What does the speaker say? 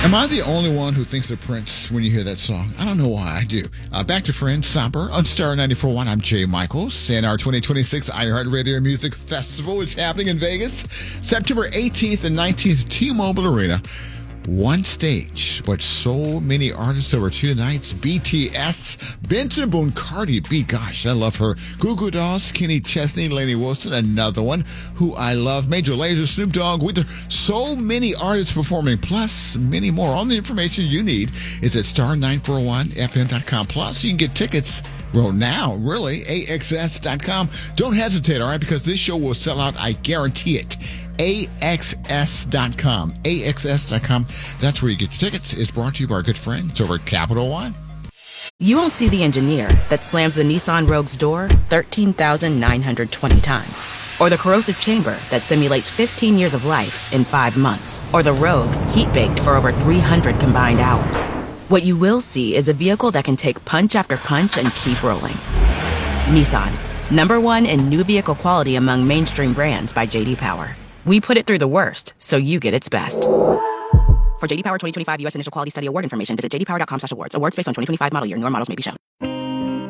Am I the only one who thinks of Prince when you hear that song? I don't know why I do. Back to Friends, Somber on Star 94.1. I'm Jay Michaels, and our 2026 iHeartRadio Music Festival is happening in Vegas, September 18th and 19th, T-Mobile Arena. One stage, but so many artists over 2 nights. BTS, Benson Boone, Cardi B, gosh, I love her. Goo Goo Dolls, Kenny Chesney, Lainey Wilson, another one who I love. Major Lazer, Snoop Dogg, Weezer. So many artists performing, plus many more. All the information you need is at star941fm.com. Plus, you can get tickets now, really, AXS.com. Don't hesitate, all right, because this show will sell out, I guarantee it. AXS.com. AXS.com. That's where you get your tickets. It's brought to you by our good friends over at Capital One. You won't see the engineer that slams the Nissan Rogue's door 13,920 times. Or the corrosive chamber that simulates 15 years of life in 5 months. Or the Rogue heat-baked for over 300 combined hours. What you will see is a vehicle that can take punch after punch and keep rolling. Nissan, #1 in new vehicle quality among mainstream brands by J.D. Power. We put it through the worst, so you get its best. For J.D. Power 2025 U.S. Initial Quality Study Award information, visit jdpower.com/awards. Awards based on 2025 model year. Newer models may be shown.